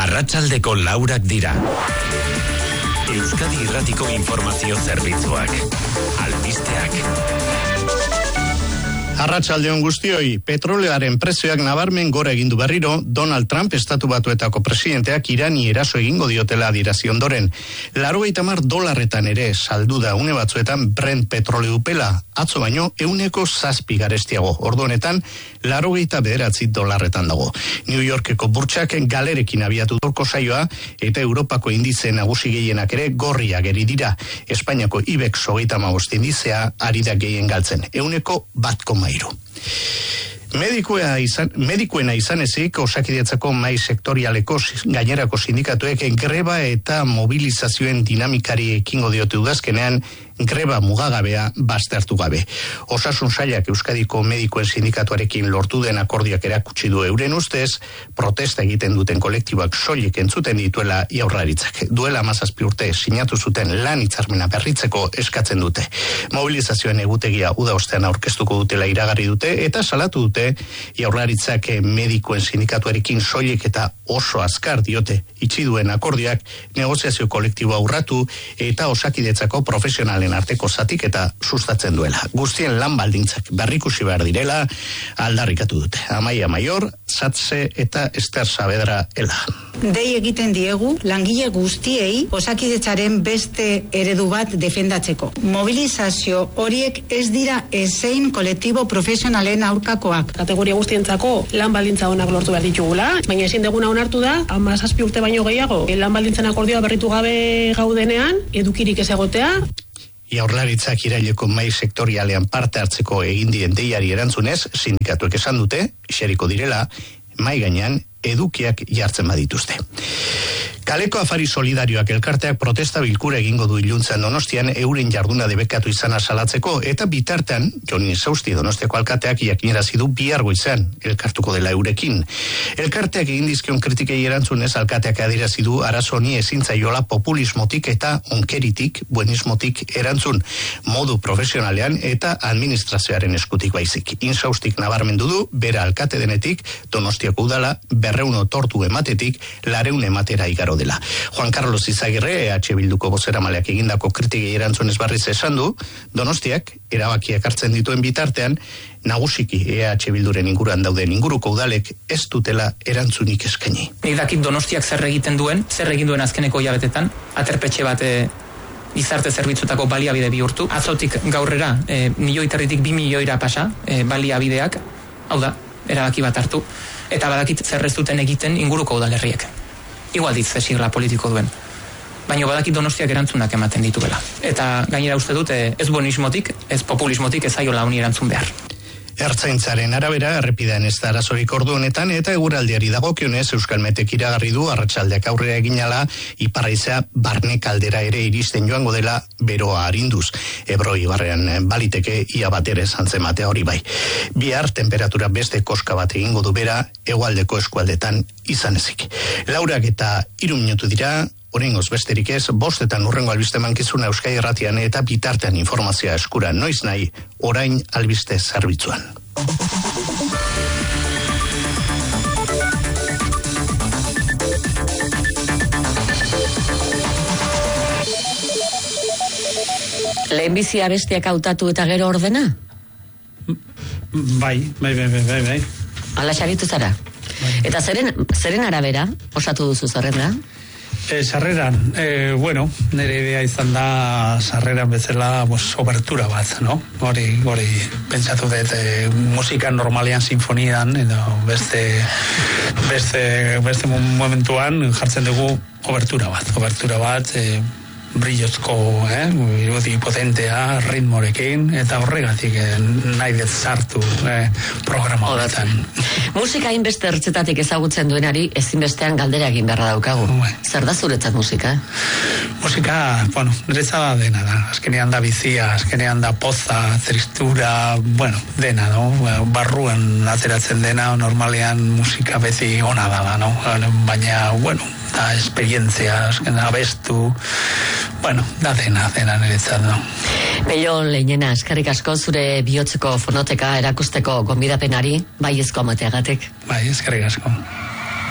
Arratsaldeko 4 dira. Euskadi Irratiko informazio zerbitzuak. Albisteak. Arratsaldeon guztioi, petroleoaren prezioak nabarmen gora egin du berriro, Donald Trump Estatu Batuetako presidenteak Irani eraso egingo diotela adierazi ondoren. $90 ere saldu da une batzuetan Brent petroleo upela, atzo baino 107 garestiago. Ordu honetan $99 dago. New Yorkeko burtsak galerekin abiatu durko saioa eta Europako indize nagusi gehienak ere gorria geri dira. Espainiako IBEX 35 indizea ari da gehien galtzen. 101,3. Medikuena izan ezik, Osakidetzako mahai sektorialeko gainerako sindikatuek greba eta mobilizazioen dinamikari ekingo diote udazkenean greba mugagabea baztertu gabe. Osasun sailak Euskadiko medikuen sindikatuarekin lortu den akordioak erakutsi du euren ustez, protesta egiten duten kolektiboak soilik entzuten dituela Jaurlaritzak. Duela 17 urte sinatu zuten lan hitzarmena berritzeko eskatzen dute. Mobilizazioen egutegia uda ostean aurkeztuko dutela iragarri dute eta salatu dute Jaurlaritzak medikuen sindikatuarekin soilik eta oso azkar diote itxi duen akordioak negoziazio kolektiboa urratu eta Osakidetzako profesionalen arteko zatik eta sustatzen duela. Guztien lan baldintzak berrikusi behar direla aldarrikatu dute. Amaia Maior, Satze eta Ester Saavedra Ela. Dei egiten diegu langile guztiei Osakidetzaren beste eredu bat defendatzeko. Mobilizazio horiek ez dira ezein kolektibo profesionalen aurkakoak. Kategoria guztientzako lan baldintza onak lortu behar ditugula, baina ezin deguna onartu da 17 urte baino gehiago lan baldintzen akordioa berritu gabe gaudenean edukirik ez egotea. Jaurlaritzak iraileko mahai sektorialean parte hartzeko egin dien deiari erantzunez, sindikatuek esan dute, xeriko direla, mahai gainean edukiak jartzen badituzte. Kaleko Afari Solidarioak elkarteak protesta bilkura egingo du iluntzan Donostian euren jarduna debekatu izana salatzeko eta bitartean, Joni Sausti Donostiako alkateak jakinarazi du bihar goizean elkartuko dela eurekin. Elkarteak egin dizkion kritikei erantzunez alkateak adierazi du arazo honi ezin zaiola populismotik eta onkeritik, buenismotik erantzun modu profesionalean eta administrazioaren eskutik baizik. Insaustik nabarmendu du bera alkate denetik Donostiako udala 200 otortu ematetik 400 ematera igaro dela. Juan Carlos Izagirre, EH Bilduko bozeramaleak egindako kritikei erantzunez barriz esan du, Donostiak erabakiak hartzen dituen bitartean, nagusiki EH Bilduren inguruan dauden inguruko udalek ez dutela erantzunik eskaini. Nik dakit Donostiak zer egiten duen, zer egin duen azkeneko hilabetetan, aterpetxe bat gizarte zerbitzutako baliabide bihurtu. Atzotik gaurrera, 1,5 milioitik 2 milioira pasa, baliabideak, hau da, erabaki bat hartu, eta badakit zer ez duten egiten inguruko udalerriek. Igual ditze sigla politiko duen. Baina badakit Donostiak erantzunak ematen dituela. Eta gainera uste dute ez buenismotik, ez populismotik ez zaiola honi erantzun behar. Ertzaintzaren arabera, errepidean ez da arazorik ordu honetan eta eguraldiari dagokionez Euskalmetek iragarri du arratsaldeak aurrera eginala iparraizea barne kaldera ere iristen joango dela beroa arinduz. Ebro ibarrean baliteke ia bat ere zantzematea hori bai. Bihar temperatura beste koska bat egingo du bera hegoaldeko eskualdetan izan ezik. 4:03 minutu dira. Oraingoz besterik ez, 5:00 hurrengo albiste mankizuna Euskadi Irratian eta bitartean informazioa eskura noiz nahi, orain albiste zerbitzuan. Lehenbizi abestiak hautatu eta gero ordena? Bai. Hala xabitu zara? Bai. Eta zeren arabera osatu duzu zerrenda? Sarreran, nire idea izan da sarreran bezala obertura bat, no? Hori pentsatu dut musika normalean sinfonian edo beste momentuan jartzen dugu obertura bat, brillozko, irudi potentea, ritmorekin, eta horregatik nahi dut sartu programa horretan. Musika hainbeste ertzetatik ezagutzen duenari ezinbestean galdera egin beharra daukagu. Zer da zuretzat musika? Musika, niretzat da dena da. Azkenean da bizia, azkenean da poza, tristura, dena, no? Barruan ateratzen dena, normalean musika beti ona da, no? Baina, da esperientzia, abestu, da dena niretzat, no? Pello Leinena, eskerrik asko zure bihotzeko fonoteka erakusteko gonbidapenari, bai ezko amateagatik. Bai, eskerrik asko.